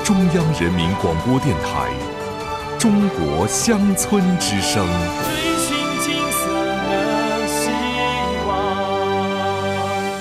中央人民广播电台《中国乡村之声》。 追寻金色的希望。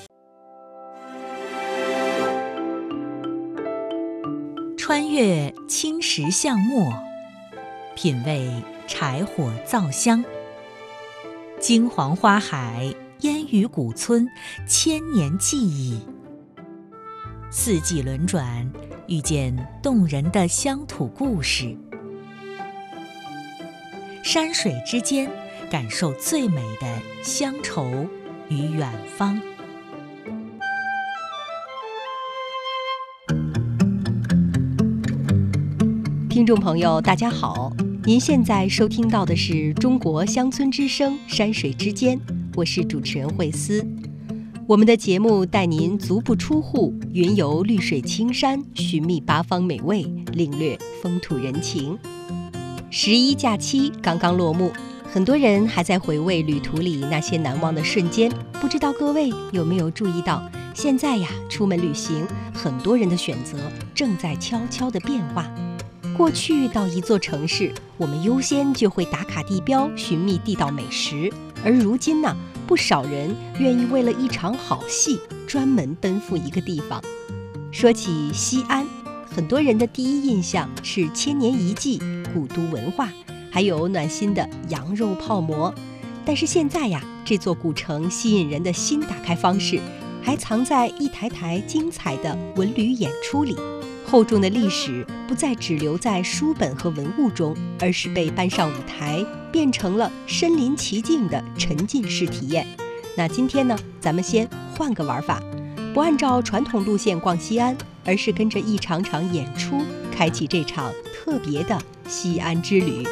穿越青石巷陌，品味柴火灶香。金黄花海，烟雨古村，千年记忆。四季轮转，遇见动人的乡土故事。山水之间，感受最美的乡愁与远方。 听众朋友，大家好，您现在收听到的是中国乡村之声山水之间，我是主持人慧思。我们的节目带您足不出户，云游绿水青山，寻觅八方美味，领略风土人情。11假期刚刚落幕，很多人还在回味旅途里那些难忘的瞬间。不知道各位有没有注意到，现在呀，出门旅行，很多人的选择正在悄悄地变化。过去到一座城市，我们优先就会打卡地标，寻觅地道美食，而如今呢，不少人愿意为了一场好戏，专门奔赴一个地方。说起西安，很多人的第一印象是千年遗迹、古都文化，还有暖心的羊肉泡馍。但是现在呀，这座古城吸引人的新打开方式，还藏在一台台精彩的文旅演出里。厚重的历史不再只留在书本和文物中，而是被搬上舞台，变成了身临其境的沉浸式体验。那今天呢，咱们先换个玩法，不按照传统路线逛西安，而是跟着一场场演出，开启这场特别的西安之旅。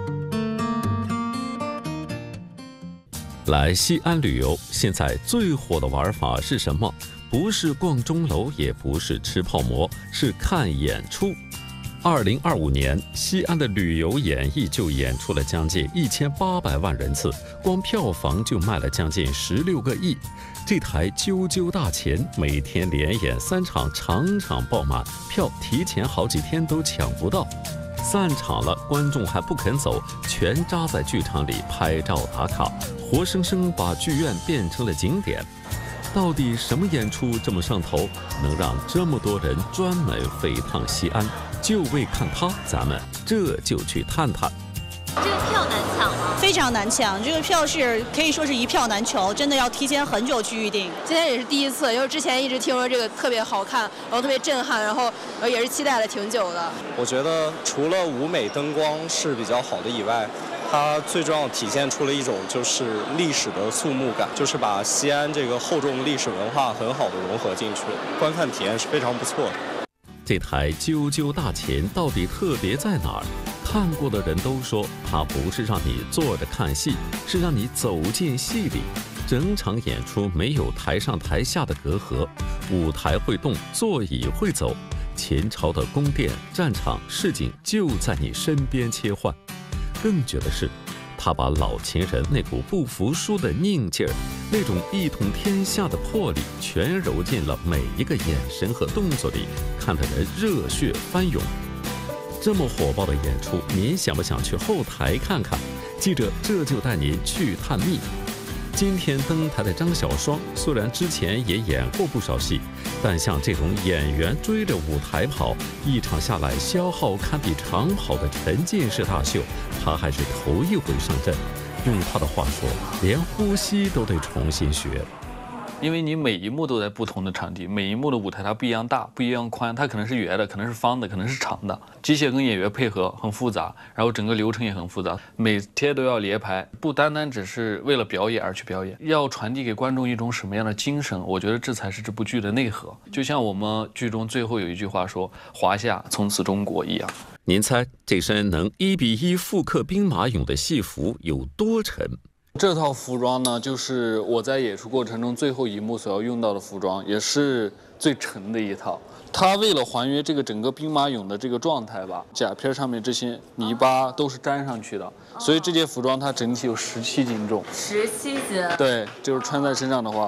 来西安旅游，现在最火的玩法是什么？不是逛钟楼，也不是吃泡馍，是看演出。2025年，西安的旅游演艺就演出了将近1800万人次，光票房就卖了将近16个亿。这台啾啾大钱每天连演3场，场场爆满，票提前好几天都抢不到。散场了，观众还不肯走，全扎在剧场里拍照打卡，活生生把剧院变成了景点。到底什么演出这么上头，能让这么多人专门飞趟西安，就为看它？咱们这就去探探。 这个票难抢吗？ 非常难抢，这个票是可以说是一票难求，真的要提前很久去预定。 今天也是第一次，因为之前一直听说这个特别好看，然后特别震撼，然后也是期待了挺久的。 我觉得除了舞美灯光是比较好的以外，它最重要体现出了一种就是历史的肃穆感，就是把西安这个厚重历史文化很好的融合进去，观看体验是非常不错的。 这台啾啾大钱到底特别在哪儿？看过的人都说，它不是让你坐着看戏，是让你走进戏里。整场演出没有台上台下的隔阂，舞台会动，座椅会走，前朝的宫殿、战场、市井就在你身边切换。更绝的是，他把老秦人那股不服输的拧劲儿，那种一统天下的魄力，全揉进了每一个眼神和动作里，看得人热血翻涌。这么火爆的演出，您想不想去后台看看？记者这就带您去探秘。今天登台的张小双，虽然之前也演过不少戏，但像这种演员追着舞台跑，一场下来消耗堪比长跑的沉浸式大秀，他还是头一回上阵。用他的话说，连呼吸都得重新学。 因为你每一幕都在不同的场地，每一幕的舞台它不一样大，不一样宽，它可能是圆的，可能是方的，可能是长的。机械跟演员配合很复杂，然后整个流程也很复杂，每天都要连排，不单单只是为了表演而去表演，要传递给观众一种什么样的精神，我觉得这才是这部剧的内核。就像我们剧中最后有一句话说，华夏从此中国一样。 您猜这身能1:1复刻兵马俑的戏服有多沉？ 这套服装呢，就是我在演出过程中最后一幕所要用到的服装，也是最沉的一套。它为了还原这个整个兵马俑的这个状态吧，甲片上面这些泥巴都是粘上去的，所以这件服装它整体有17斤重。 17斤？ 对，就是穿在身上的话。